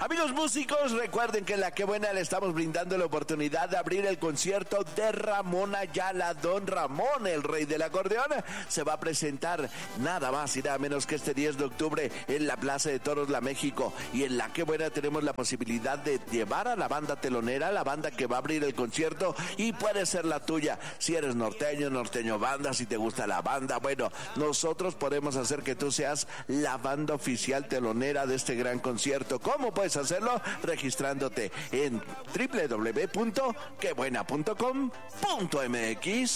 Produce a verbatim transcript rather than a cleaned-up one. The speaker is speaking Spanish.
Amigos músicos, recuerden que en La Qué Buena le estamos brindando la oportunidad de abrir el concierto de Ramón Ayala. Don Ramón, el rey del acordeón, se va a presentar nada más y nada menos que este diez de octubre en la Plaza de Toros La México. Y en La Qué Buena tenemos la posibilidad de llevar a la banda telonera, la banda que va a abrir el concierto, y puede ser la tuya. Si eres norteño, norteño banda, si te gusta la banda, bueno, nosotros podemos hacer que tú seas la banda oficial telonera de este gran concierto. ¿Cómo puedes hacerlo? Registrándote en doble u doble u doble u punto que buena punto com punto m x.